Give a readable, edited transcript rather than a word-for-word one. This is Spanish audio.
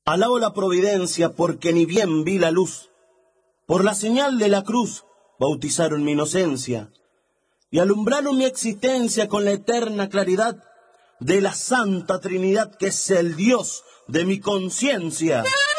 Alabo la providencia porque ni bien vi la luz. Por la señal de la cruz bautizaron mi inocencia y alumbraron mi existencia con la eterna claridad de la Santa Trinidad, que es el Dios de mi conciencia.